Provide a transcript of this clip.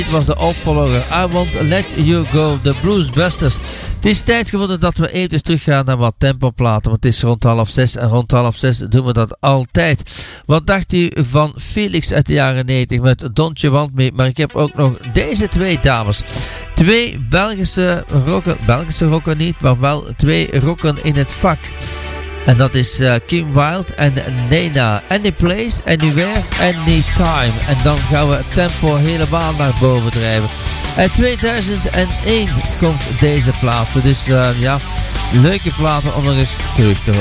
Dit was de opvolger I Won't Let You Go, de Bluesbusters. Het is tijd geworden dat we even teruggaan naar wat tempoplaten, want het is rond 5:30 en rond 5:30 doen we dat altijd. Wat dacht u van Felix uit de jaren 90 met Don't You Want Me? Maar ik heb ook nog deze twee dames. Twee Belgische rocken niet, maar wel twee rocken in het vak. En dat is Kim Wilde en Nena. Any place, anywhere, anytime. En dan gaan we het tempo helemaal naar boven drijven. Uit 2001 komt deze plaat. Dus leuke platen om nog eens terug te horen.